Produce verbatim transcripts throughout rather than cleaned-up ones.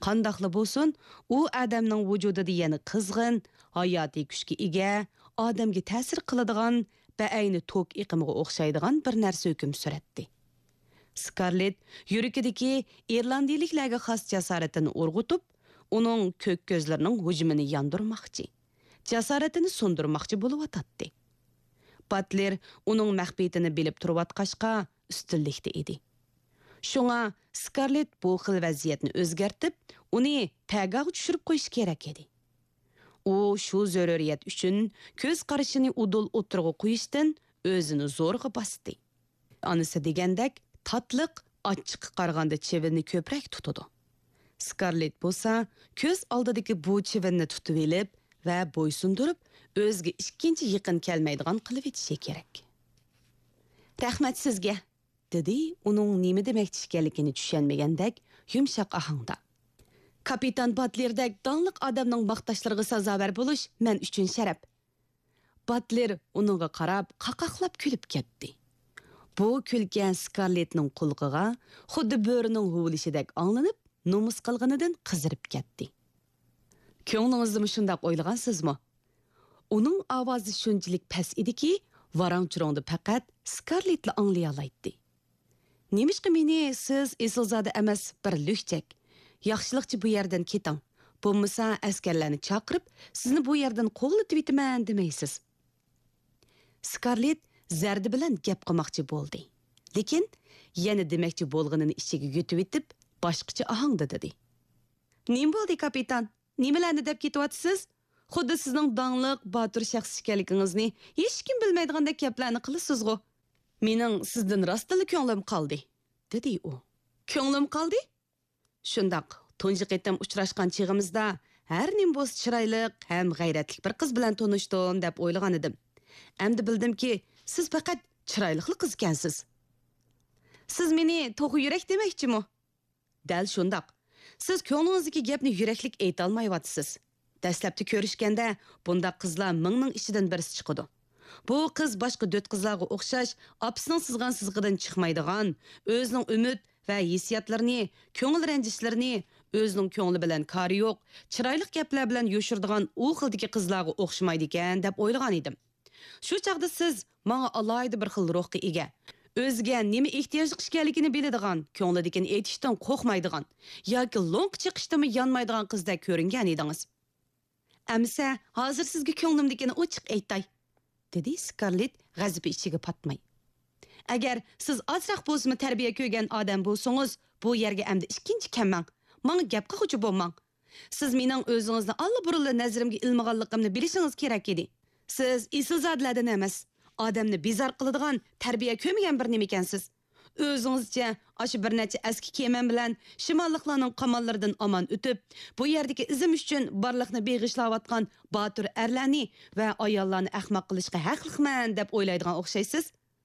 Qandaqlı bo'lsin, u odamning vujudida yana qizg'in, hayotiy kuchga ega, odamga ta'sir qiladigan, ba'ayni tok iqimiga o'xshaydigan bir narsa hukm suratdi. Scarlett yuragidagi irlandiyaliklarga xos jasoratini urg'utib, uning ko'k ko'zlarining hujumini yondirmoqchi, jasoratini so'ndirmoqchi bo'lib o'tadi. Butler uning mahbiyatini bilib turib-atqashqa ustunlikda edi. Shunga Scarlett bu xil vaziyatni o'zgartib, uni tagaq tushirib qo'yish kerak edi. U shu zaruriyat uchun ko'z qarashini udul o'tirg'i qo'yishdan o'zini zo'rg'a bosdi. Anisi degandek, tatliq achchiq qarg'anda chivinni ko'proq tutadi. Scarlett bo'lsa, ko'z oldidagi bu chivinni tutib olib va bo'ysundirib, o'ziga ikkinchi yaqin kelmaydigan qilib etishi kerak. Rahmat sizga, dedi uning nima demoqchi ekanligini tushunmagandek yumshoq ohangda. Kapitan Butler'dek donliq odamning maqtashlariga sazovor bo'lish men uchun sharaf. Butler uningga qarab, qaqaqlab kulib ketdi. Bu kulgan Scarlettning qulqiga xuddi bo'rining huvilishidek anglanib, nomus qilganidan qizirib ketdi. Ko'nglingizni shundoq o'ylagansizmi? Uning ovozi shunchalik past ediki, varanchiroqni faqat Scarlettla anglay oladi. Nemishqa meni siz esilzoda emas, bir lukchak, yaxshilikchi bu yerdan keting. Bo'lmasa askarlarni chaqirib, sizni bu yerdan qo'g'latib etaman demaysiz. Scarlett zardi bilan gap qilmoqchi bo'ldi. Lekin yana demoqchi bo'lganini ichiga yutib etib, boshqacha ohangda dedi. Nim bo'ldi kapitan? Nimalarni deb ketyapsiz? Xuddi sizning donliq, botir shaxs ekanligingizni hech kim bilmaydigandek gaplarni qilasiz-ku. Mening sizdan rostla ko'nglim qoldi, dedi u. Ko'nglim qoldi? Shundoq, tunji qitim uchrashgan chig'imizda har nim bo'z chiroyli ham g'ayratli bir qiz bilan tanishdim deb o'ylagan edim. Endi bildimki, siz faqat chiroyli qiz ekansiz. Siz meni to'g'ri yurak demoqchimi? Dal shundoq. Siz ko'nglingizdagi gapni yuraklik ayta olmayapsiz. Dastlabda ko'rishganda bunda qizlar mingning ichidan birisi chiqadi. Bu qiz boshqa dört qizlarga o'xshash, opasining sizgan sizg'idan chiqmaydigan, o'zining umid va hissiyotlarini, ko'ngil ranjishlarini o'zining ko'ngli bilan kari yo'q, chiroyli gaplar bilan yo'shirdigan u xildagi qizlarga o'xshamaydi ekan deb o'ylagan edim. Shu chaqda siz menga alohida bir xil ruhga ega, o'ziga nima ehtiyoj qilishganligini biladigan, ko'nglidagini aytishdan qo'rqmaydigan yoki lo'nq chiqishdimi yonmaydigan qizda ko'ringan edingiz. Amsa hozir sizga ko'nglimdagini ochiq aytay, dedi Scarlett g'azabi ichiga patmay. Agar siz ozroq bo'lsa tarbiya ko'rgan odam bo'lsangiz, bu yerga endi ikkinchi kelmang. Menga gap qiluvchi bo'lmang. Siz mening o'zingizni alla-burilla nazarimga ilmaganligimni bilishingiz kerak edi. Siz isilzodlardan emas, odamni bezor qiladigan, tarbiya ko'rmagan bir nima ekansiz. O'zingizcha aşı bir necha eski kemen bilan shimolliklarning qamollaridan omon o'tib, bu yerdagi izim uchun barliqni beg'ishlayotgan botir erlarni va ayollarni ahmoq qilishga haqliman deb o'ylaydigan o'xshaysiz.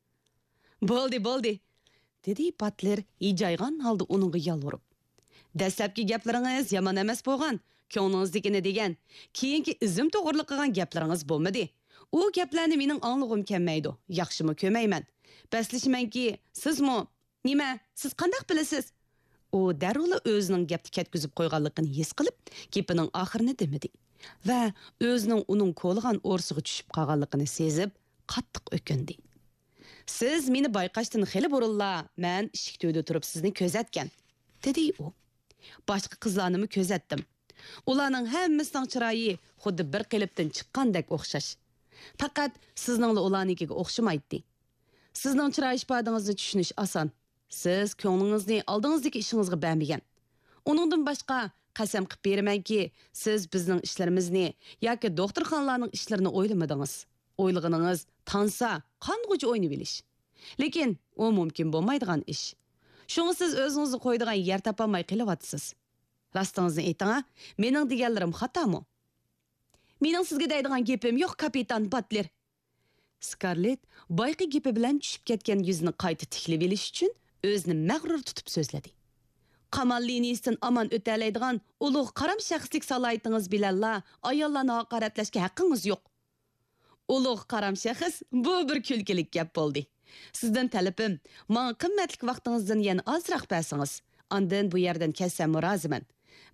Bo'ldi, bo'ldi, dedi Butler ijaygan holda uningga yolvorib. Dastlabki gaplaringiz yomon emas bo'lgan, ko'nglingizdagini degan, keyingi izim to'g'riliq qilgan gaplaringiz bo'lmadi. U gaplarni mening anglag'im kelmaydi. Yaxshimi ko'mayman. Baslashmanki, sizmi? Nima? Siz qanday bilasiz? U darrov o'zining gapni ketkizib qo'yganligini his qilib, gapining oxirini demadi va o'zining uning qo'lgan o'rsiga tushib qolganligini sezib, qattiq o'kindi. Siz meni bayqashdan xeli burilla, men eshik to'yda turib sizni ko'zatgan, dedi u. Boshqa qizlarni ko'zatdim. Ularning hammasining chiroyi xuddi bir qilibdan chiqqandek o'xshash. Faqat sizningla ularnikiga o'xshamaydi. Sizning chiroy ifodingizni tushunish oson. Siz ko'nglingizni oldingizdagi ishingizga bermagan. Uningdan boshqa qasam qilib beramanki, siz bizning ishlarimizni yoki doktorxonalarning ishlarini o'ylamadingiz. O'ylaganingiz tansa, qanguchi o'ynab bilish. Lekin u mumkin bo'lmaydigan ish. Shunga siz o'zingizni qo'ydigan yer topolmay qilyapsiz. Rostingizni ayting, mening deganlarim xatomi? Mening sizga deydigan gapim yo'q, kapitan Butler. Scarlett boyqi gapi bilan tushib ketgan yuzini qayta tiklab olish uchun o'zini mag'rur tutib so'zladi. Qamal liniyasidan omon o'talaydigan ulug' qaram shaxslik salohiyatingiz bilanla ayollarni haqoratlashga haqqingiz yo'q. Ulug' qaram shaxs bu bir kulkilik gap bo'ldi. Sizdan talabim, menga qimmatli vaqtingizdan yana ozroq bersangiz, ondan bu yerdan kelsam roziman.